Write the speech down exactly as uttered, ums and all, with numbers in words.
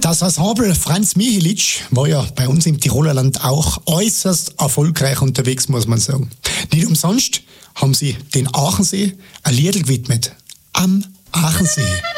Das Ensemble Franz Mihelic war ja bei uns im Tiroler Land auch äußerst erfolgreich unterwegs, muss man sagen. Nicht umsonst haben sie den Aachensee ein Liedl gewidmet. Am Aachensee.